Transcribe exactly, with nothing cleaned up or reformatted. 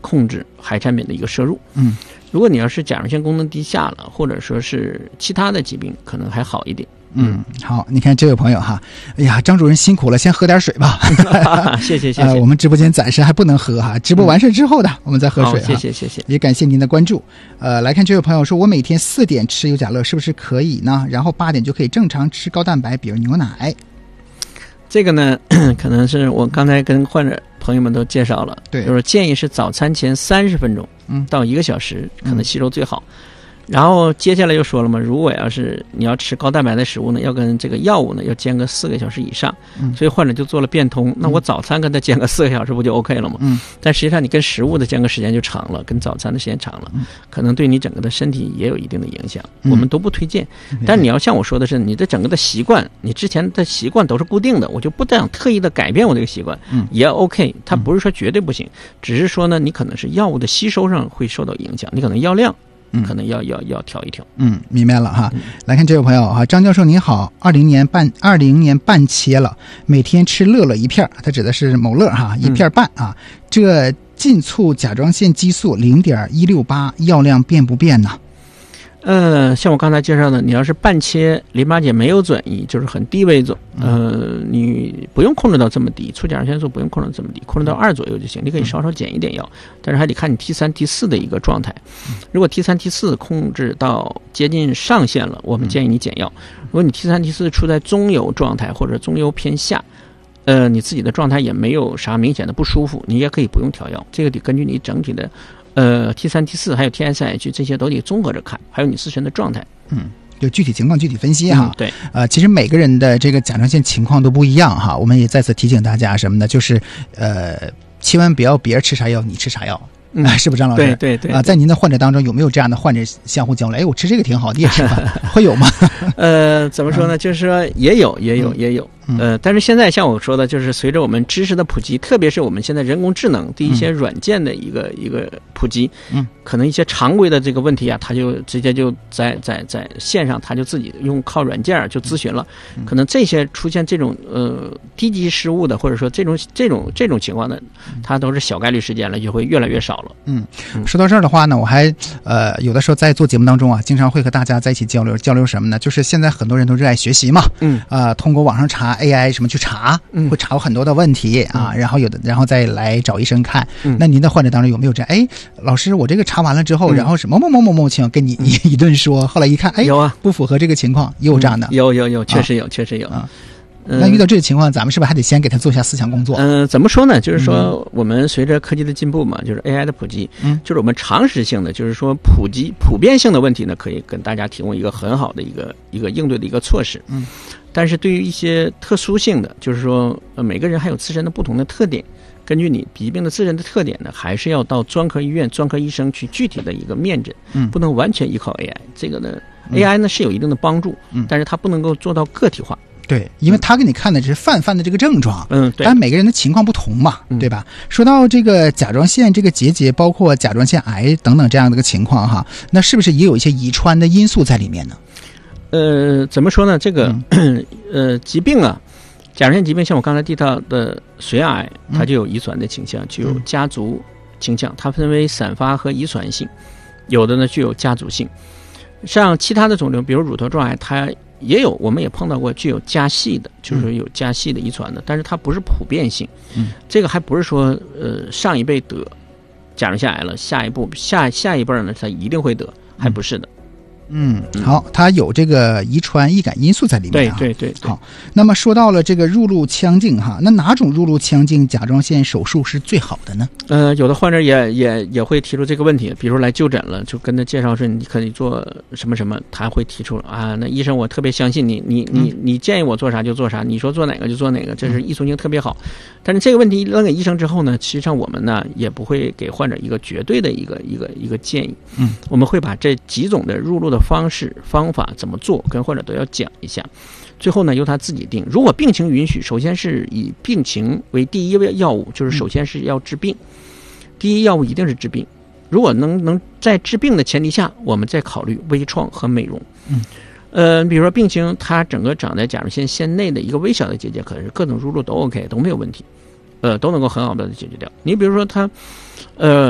控制海产品的一个摄入。 嗯， 如果你要是甲状腺功能低下了，或者说是其他的疾病，可能还好一点。 嗯，好，你看这位朋友哈，哎呀，张主任辛苦了，先喝点水吧。 谢谢谢谢、 呃。我们直播间暂时还不能喝哈，直播完事之后的、嗯、我们再喝水。 谢谢谢谢， 也感谢您的关注。呃，来看这位朋友说，我每天四点吃优甲乐是不是可以呢？然后八点就可以正常吃高蛋白，比如牛奶。 这个呢，可能是我刚才跟患者朋友们都介绍了， 对， 就是建议是早餐前三十分钟， 嗯， 到一个小时，可能吸收最好。嗯，然后接下来又说了嘛，如果要是你要吃高蛋白的食物呢，要跟这个药物呢要间隔四个小时以上， 嗯， 所以患者就做了变通。那我早餐跟他间隔四个小时不就 OK 了吗？ 嗯， 但实际上你跟食物的间隔时间就长了，跟早餐的时间长了， 嗯， 可能对你整个的身体也有一定的影响。 嗯， 我们都不推荐。但你要像我说的是，你的整个的习惯，你之前的习惯都是固定的，我就不这样特意的改变我这个习惯， 嗯， 也 OK。它不是说绝对不行，只是说呢，你可能是药物的吸收上会受到影响，你可能药量。嗯，可能要要要调一调。 嗯，明白了哈。 嗯、 来看这位朋友哈，张教授您好，二零年半二零年半切了，每天吃乐乐一片，他指的是某乐哈，一片半啊。嗯、这浸促甲状腺激素零点一六八，药量变不变呢？ 呃，像我刚才介绍的，你要是半切淋巴结没有转移，就是很低微种，呃，你不用控制到这么低，促甲状腺素不用控制到这么低，控制到二左右就行。你可以稍稍减一点药，但是还得看你 T 三 T 四的一个状态。如果 T 三 T 四控制到接近上限了，我们建议你减药。如果你 T 三 T 四处在中游状态或者中游偏下，呃，你自己的状态也没有啥明显的不舒服，你也可以不用调药。这个得根据你整体的。呃 ，T 三 T 四还有 T S H 这些都得综合着看，还有你自身的状态。 嗯，就具体情况具体分析哈。 嗯、对， 呃，其实每个人的这个甲状腺情况都不一样哈。我们也再次提醒大家什么呢？就是呃，千万不要别人吃啥药你吃啥药。 嗯， 是不是张老师？ 对对对啊、 呃，在您的患者当中有没有这样的患者相互交流？哎，我吃这个挺好，你也吃吧？会有吗？ 呃，怎么说呢？就是说也有，也有，也有。呃，但是现在像我说的，就是随着我们知识的普及，特别是我们现在人工智能的一些软件的一个、嗯、一个普及， 嗯， 可能一些常规的这个问题啊，他就直接就在在在线上，他就自己用靠软件就咨询了。嗯、可能这些出现这种呃低级失误的，或者说这种这种这种情况的，它都是小概率事件了，就会越来越少了。 嗯，说到这儿的话呢，我还呃有的时候在做节目当中啊，经常会和大家在一起交流交流什么呢？就是现在很多人都热爱学习嘛， 嗯， 啊、呃，通过网上查 A I 什么去查， 嗯， 会查过很多的问题啊， 嗯、 然后有的然后再来找医生看。 嗯， 那您的患者当中有没有这样？哎，老师，我这个查完了之后， 嗯、 然后是某某某某某情跟你一、嗯、一顿说，后来一看，哎， 有啊， 不符合这个情况，也有这样的， 嗯、有有有，确实有，啊、确实有啊。那遇到这个情况，咱们是不是还得先给他做一下思想工作？ 嗯、呃，怎么说呢？就是说，我们随着科技的进步嘛，就是 A I 的普及， 嗯， 就是我们常识性的，就是说普及普遍性的问题呢，可以跟大家提供一个很好的一个一个应对的一个措施。 嗯， 但是对于一些特殊性的，就是说，呃，每个人还有自身的不同的特点，根据你疾病的自身的特点呢，还是要到专科医院、专科医生去具体的一个面诊， 嗯， 不能完全依靠 A I。这个呢、嗯、，A I 呢是有一定的帮助， 嗯， 但是它不能够做到个体化。 对，因为他给你看的只是泛泛的这个症状， 嗯，对， 但每个人的情况不同嘛， 嗯、 对吧？说到这个甲状腺这个结节，包括甲状腺癌等等这样的一个情况哈，那是不是也有一些遗传的因素在里面呢？ 呃，怎么说呢？这个、 嗯、 呃疾病啊，甲状腺疾病，像我刚才提到的髓癌，它就有遗传的倾向，具有家族倾向，它分为散发和遗传性，有的呢具有家族性。像其他的肿瘤，比如乳头状癌，它也有，我们也碰到过具有家系的，就是有家系的遗传的，但是它不是普遍性。 嗯， 这个还不是说呃上一辈得甲状腺癌了，下一步下下一辈呢，它一定会得，还不是的。 嗯，好，它有这个遗传易感因素在里面、啊。 对对 对, 对。 好，那么说到了这个入路腔镜哈，那哪种入路腔镜甲状腺手术是最好的呢？呃， 有的患者也也也会提出这个问题，比如来就诊了，就跟他介绍说你可以做什么什么，他会提出啊，那医生我特别相信你，你你你建议我做啥就做啥，你说做哪个就做哪个，这是易从性特别好。但是这个问题扔给医生之后呢，实际上我们呢也不会给患者一个绝对的一个一个一个建议。 嗯， 我们会把这几种的入路的方式方法怎么做跟患者都要讲一下，最后呢由他自己定。如果病情允许，首先是以病情为第一位药物，就是首先是要治病，第一药物一定是治病。如果能能在治病的前提下，我们再考虑微创和美容。 嗯， 呃，比如说病情它整个长在甲状腺腺内的一个微小的结节，可能是各种入路都 OK 都没有问题，呃，都能够很好的解决掉。你比如说它，呃。